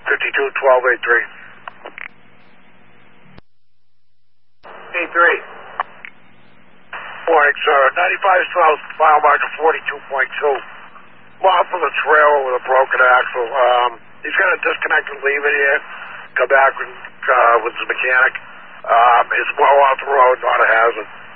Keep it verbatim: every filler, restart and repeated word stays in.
fifty-two twelve eight three. eight three. Morning, sir. ninety-five South, mile marker forty-two point two. Off of the trailer with a broken axle. Um, he's going to disconnect and leave it here. Come back with, uh, with his mechanic. Um, it's well off the road, not a hazard.